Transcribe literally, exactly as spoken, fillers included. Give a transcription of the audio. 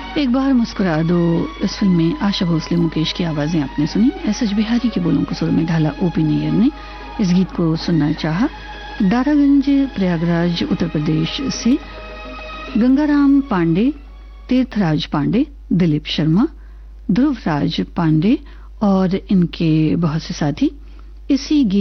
एक बार मुस्कुरा दो इस फिल्म में आशा भोसले मुकेश की आवाजें आपने सुनी। एस एच बिहारी के बोलों को सुर में ढाला ओपी नैयर ने। इस गीत को सुनना चाहा दारागंज प्रयागराज उत्तर प्रदेश से गंगाराम पांडे, तीर्थराज पांडे, दिलीप शर्मा, ध्रुवराज पांडे और इनके बहुत से साथी। इसी गीत